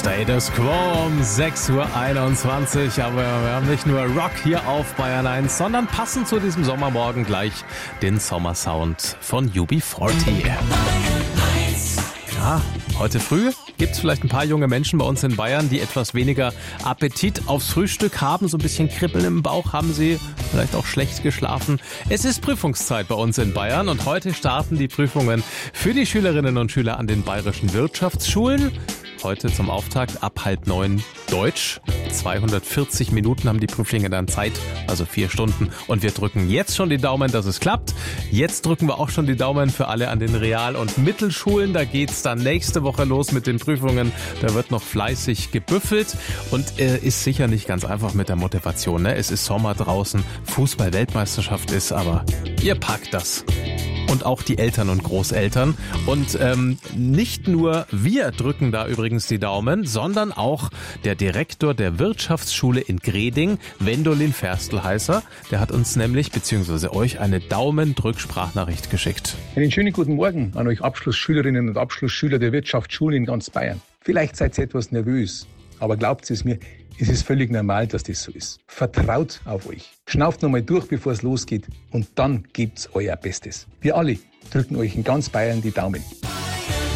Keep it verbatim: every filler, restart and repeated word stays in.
Status Quo um sechs Uhr einundzwanzig. Aber wir haben nicht nur Rock hier auf Bayern eins, sondern passend zu diesem Sommermorgen gleich den Sommersound von U B vierzig. Ja, heute früh gibt es vielleicht ein paar junge Menschen bei uns in Bayern, die etwas weniger Appetit aufs Frühstück haben. So ein bisschen Kribbeln im Bauch haben sie, vielleicht auch schlecht geschlafen. Es ist Prüfungszeit bei uns in Bayern und heute starten die Prüfungen für die Schülerinnen und Schüler an den bayerischen Wirtschaftsschulen. Heute zum Auftakt ab halb neun Deutsch. zweihundertvierzig Minuten haben die Prüflinge dann Zeit, also vier Stunden. Und wir drücken jetzt schon die Daumen, dass es klappt. Jetzt drücken wir auch schon die Daumen für alle an den Real- und Mittelschulen. Da geht's dann nächste Woche los mit den Prüfungen. Da wird noch fleißig gebüffelt und äh, ist sicher nicht ganz einfach mit der Motivation. Ne? Es ist Sommer draußen, Fußball-Weltmeisterschaft ist, aber ihr packt das. Und auch die Eltern und Großeltern. Und ähm, nicht nur wir drücken da übrigens die Daumen, sondern auch der Direktor der Wirtschaftsschule in Greding, Wendolin Ferstelheißer. Der hat uns nämlich, beziehungsweise euch, eine Daumendrück-Sprachnachricht geschickt. Einen schönen guten Morgen an euch Abschlussschülerinnen und Abschlussschüler der Wirtschaftsschulen in ganz Bayern. Vielleicht seid ihr etwas nervös, aber glaubt es mir, es ist völlig normal, dass das so ist. Vertraut auf euch. Schnauft nochmal durch, bevor es losgeht und dann gebt's euer Bestes. Wir alle drücken euch in ganz Bayern die Daumen.